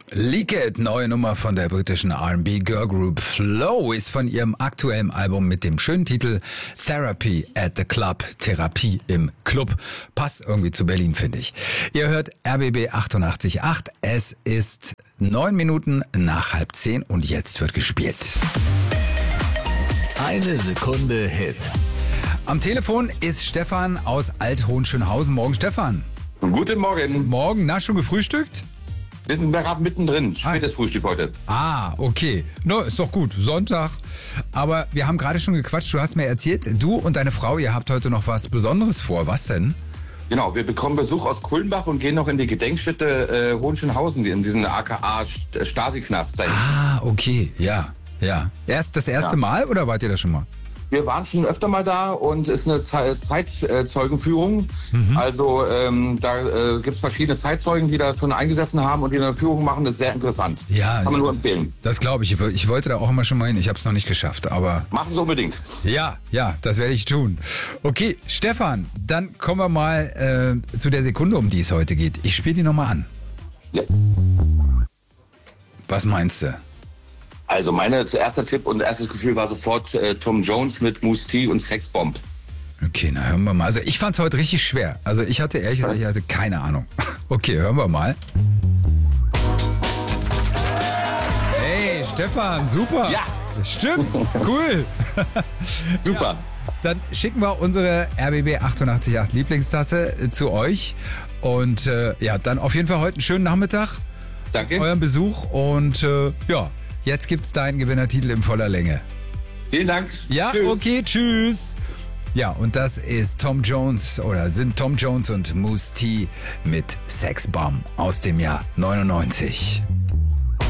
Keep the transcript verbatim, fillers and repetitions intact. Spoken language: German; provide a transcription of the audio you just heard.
Leak It, neue Nummer von der britischen R and B Girl Group Flow, ist von ihrem aktuellen Album mit dem schönen Titel Therapy at the Club, Therapie im Club. Passt irgendwie zu Berlin, finde ich. Ihr hört R B B achtundachtzig Komma acht, es ist neun Minuten nach halb zehn und jetzt wird gespielt. Eine Sekunde Hit. Am Telefon ist Stefan aus Alt-Hohenschönhausen. Morgen, Stefan. Guten Morgen. Morgen, na, schon gefrühstückt? Wir sind gerade mittendrin. Spätes ah. Frühstück heute. Ah, okay. No, ist doch gut. Sonntag. Aber wir haben gerade schon gequatscht. Du hast mir erzählt, du und deine Frau, ihr habt heute noch was Besonderes vor. Was denn? Genau, wir bekommen Besuch aus Kulmbach und gehen noch in die Gedenkstätte äh, Hohenschönhausen, in diesen A K A-Stasi-Knast. Ah, okay. Ja, ja. Erst das erste ja. Mal oder wart ihr da schon mal? Wir waren schon öfter mal da und es ist eine Ze- Zeitzeugenführung. Mhm. Also ähm, da äh, gibt es verschiedene Zeitzeugen, die da schon eingesessen haben und die eine Führung machen. Das ist sehr interessant. Ja, kann man nur empfehlen. Das glaube ich. Ich wollte da auch immer schon mal hin. Ich habe es noch nicht geschafft, aber... Mach es unbedingt. Ja, ja, das werde ich tun. Okay, Stefan, dann kommen wir mal äh, zu der Sekunde, um die es heute geht. Ich spiele die nochmal an. Ja. Was meinst du? Also mein erster Tipp und erstes Gefühl war sofort äh, Tom Jones mit Mousse T und Sexbomb. Okay, na hören wir mal. Also ich fand es heute richtig schwer. Also ich hatte ehrlich gesagt, ich hatte keine Ahnung. Okay, hören wir mal. Hey, Stefan, super. Ja. Das stimmt, cool. Super. Ja, dann schicken wir unsere R B B achtundachtzig Komma acht Lieblingstasse äh, zu euch. Und äh, ja, dann auf jeden Fall heute einen schönen Nachmittag. Danke. Euren Besuch und äh, ja. Jetzt gibt's deinen Gewinnertitel in voller Länge. Vielen Dank. Ja, tschüss. Okay, tschüss. Ja, und das ist Tom Jones oder sind Tom Jones und Mousse T mit Sexbomb aus dem Jahr neunundneunzig.